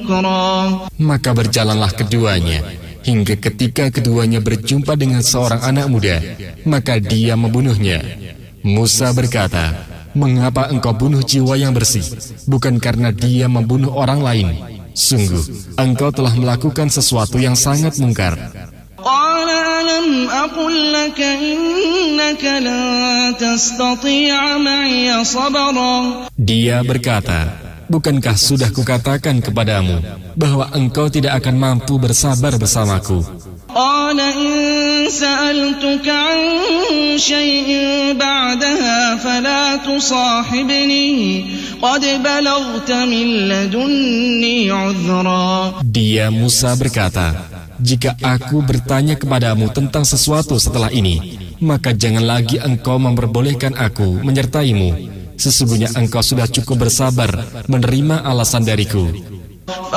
ذكرا. Maka berjalanlah keduanya hingga ketika keduanya berjumpa dengan seorang anak muda, maka dia membunuhnya. Musa berkata, "Mengapa engkau bunuh jiwa yang bersih, bukan karena dia membunuh orang lain? Sungguh, engkau telah melakukan sesuatu yang sangat mungkar." قال ألم أقل لك إنك لن تستطيع معي صبرا. Dia berkata, "Bukankah sudah kukatakan kepadamu bahwa engkau tidak akan mampu bersabar bersamaku?" قال إن سألتك عن شيء بعدها فلا تصاحبني قد بلغت من لدني عذرا. Dia Musa berkata, "Jika aku bertanya kepadamu tentang sesuatu setelah ini, maka jangan lagi engkau memperbolehkan aku menyertaimu. Sesungguhnya engkau sudah cukup bersabar menerima alasan dariku."